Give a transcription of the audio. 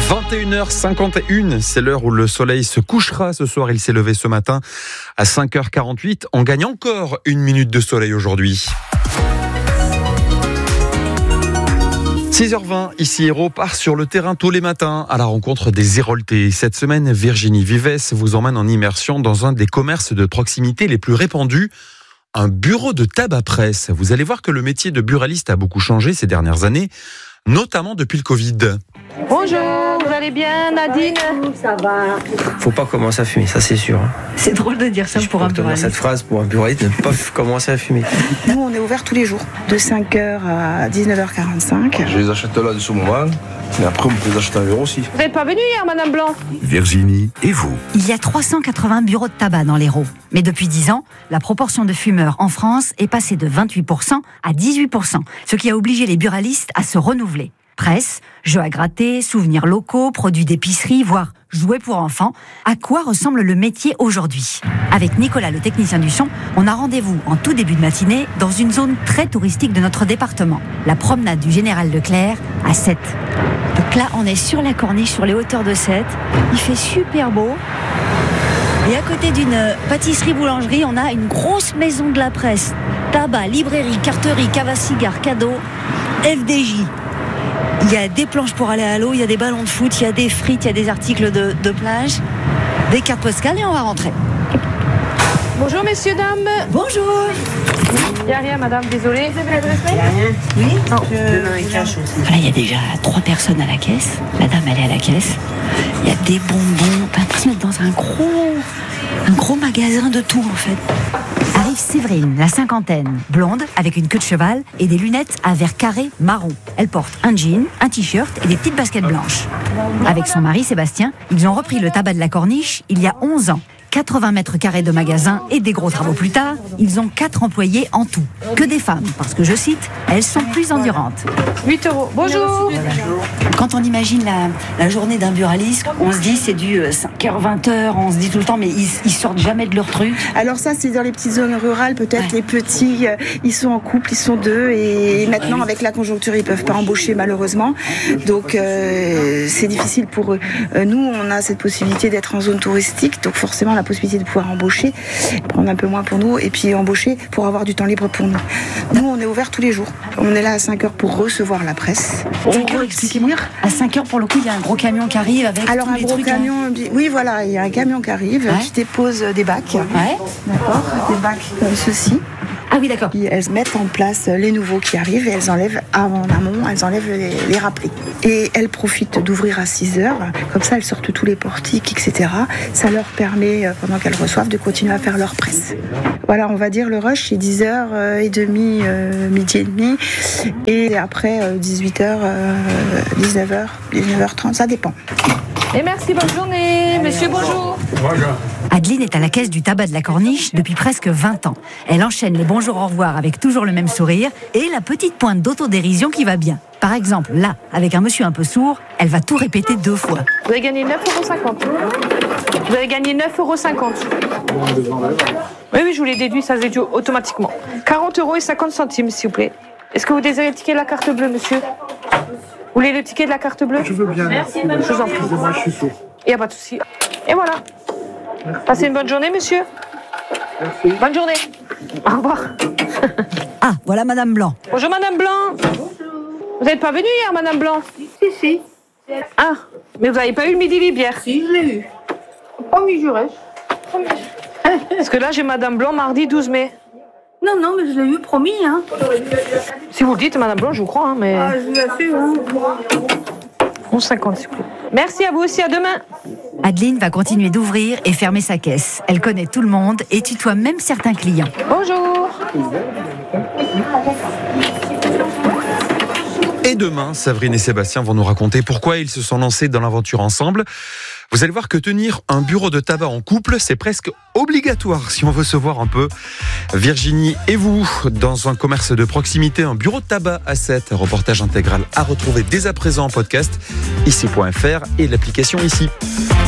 21h51, c'est l'heure où le soleil se couchera ce soir. Il s'est levé ce matin à 5h48. On gagne encore une minute de soleil aujourd'hui. 6h20, ici Hérault part sur le terrain tous les matins à la rencontre des Héroltais. Cette semaine, Virginie Vives vous emmène en immersion dans un des commerces de proximité les plus répandus, un bureau de tabac presse. Vous allez voir que le métier de buraliste a beaucoup changé ces dernières années, notamment depuis le Covid. Bonjour, vous allez bien Nadine? Ça va. Faut pas commencer à fumer, ça c'est sûr. C'est drôle de dire ça pour un buraliste. Cette phrase pour un buraliste, ne pas commencer à fumer. Nous, on est ouvert tous les jours, de 5h à 19h45. Je les achète là de ce moment, mais après on peut les acheter ailleurs aussi. Vous n'êtes pas venue hier, Madame Blanc? Virginie et vous. Il y a 380 bureaux de tabac dans l'Hérault. Mais depuis 10 ans, la proportion de fumeurs en France est passée de 28% à 18%, ce qui a obligé les buralistes à se renouveler. Presse, jeux à gratter, souvenirs locaux, produits d'épicerie, voire jouets pour enfants. À quoi ressemble le métier aujourd'hui? Avec Nicolas, le technicien du son, on a rendez-vous en tout début de matinée dans une zone très touristique de notre département, la promenade du Général Leclerc à Sète. Donc là, on est sur la corniche, sur les hauteurs de Sète. Il fait super beau. Et à côté d'une pâtisserie-boulangerie, on a une grosse maison de la presse. Tabac, librairie, carterie, cave à cigares, cadeaux, FDJ. Il y a des planches pour aller à l'eau, il y a des ballons de foot, il y a des frites, il y a des articles de plage, des cartes postales et on va rentrer. Bonjour messieurs, dames. Bonjour. Il n'y a rien madame, désolée. Vous avez l'adresse mail? Oui. Non. Voilà, il y a déjà 3 personnes à la caisse. La dame, elle est à la caisse. Il y a des bonbons. T'as l'impression d'être dans un gros magasin de tout en fait. Arrive Séverine, la cinquantaine, blonde, avec une queue de cheval et des lunettes à verre carré marron. Elle porte un jean, un t-shirt et des petites baskets blanches. Avec son mari Sébastien, ils ont repris le tabac de la Corniche il y a 11 ans. 80 mètres carrés de magasin et des gros travaux plus tard, ils ont 4 employés en tout. Que des femmes, parce que je cite, elles sont plus endurantes. 8 €. Bonjour. Quand on imagine la journée d'un buraliste, on se dit c'est du 5h, 20h, on se dit tout le temps, mais ils sortent jamais de leur truc. Alors ça, c'est dans les petites zones rurales, peut-être les petits, ils sont en couple, ils sont 2, et maintenant, avec la conjoncture, ils peuvent pas embaucher, malheureusement. Donc, c'est difficile pour eux. Nous, on a cette possibilité d'être en zone touristique, donc forcément, la possibilité de pouvoir embaucher, prendre un peu moins pour nous, et puis embaucher pour avoir du temps libre pour nous. Nous, on est ouvert tous les jours. On est là à 5h pour recevoir la presse. Expliquez-moi. À 5h, pour le coup, il y a un gros camion qui arrive avec alors, tous un les gros trucs. camion, oui, voilà, il y a un camion qui arrive, qui dépose des bacs. Ouais. D'accord, des bacs comme ceci. Ah oui, d'accord. Puis elles mettent en place les nouveaux qui arrivent et elles enlèvent en amont, elles enlèvent les rappelés. Et elles profitent d'ouvrir à 6h, comme ça elles sortent tous les portiques, etc. Ça leur permet, pendant qu'elles reçoivent, de continuer à faire leur presse. Voilà, on va dire le rush, c'est 10h30, midi et demi. Et après, 18h, 19h, 19h30, ça dépend. Et merci, bonne journée. Monsieur, bonjour. Adeline est à la caisse du tabac de la Corniche depuis presque 20 ans. Elle enchaîne les bonjours au revoir avec toujours le même sourire et la petite pointe d'autodérision qui va bien. Par exemple, là, avec un monsieur un peu sourd, elle va tout répéter 2 fois. Vous avez gagné 9,50 €. Vous avez gagné 9,50 €. Oui, je vous l'ai déduit, ça se déduit automatiquement. 40,50 €, s'il vous plaît. Est-ce que vous désirez le ticket de la carte bleue, monsieur? Vous voulez le ticket de la carte bleue? Je veux bien. Merci, bonne journée. Je vous en prie. Moi, je suis sourd. Il n'y a pas de souci. Et voilà. Passez une bonne journée, monsieur. Merci. Bonne journée. Au revoir. Ah, voilà Madame Blanc. Bonjour, Madame Blanc. Vous n'êtes pas venue hier, Madame Blanc? Si. Ah, mais vous n'avez pas eu le midi libre hier? Si, je l'ai eu. Promis, je reste. Parce que là, j'ai Madame Blanc mardi 12 mai. Non, mais je l'ai eu, promis, hein. Si vous le dites, Madame Blanc, je vous crois, hein, mais... Ah, je vous assure, hein. 11,50 s'il vous plaît. Merci à vous aussi, à demain. Adeline va continuer d'ouvrir et fermer sa caisse. Elle connaît tout le monde et tutoie même certains clients. Bonjour. Et demain, Séverine et Sébastien vont nous raconter pourquoi ils se sont lancés dans l'aventure ensemble. Vous allez voir que tenir un bureau de tabac en couple, c'est presque obligatoire si on veut se voir un peu. Virginie et vous, dans un commerce de proximité, un bureau de tabac à Sète. Reportage intégral à retrouver dès à présent en podcast, ici.fr et l'application ici.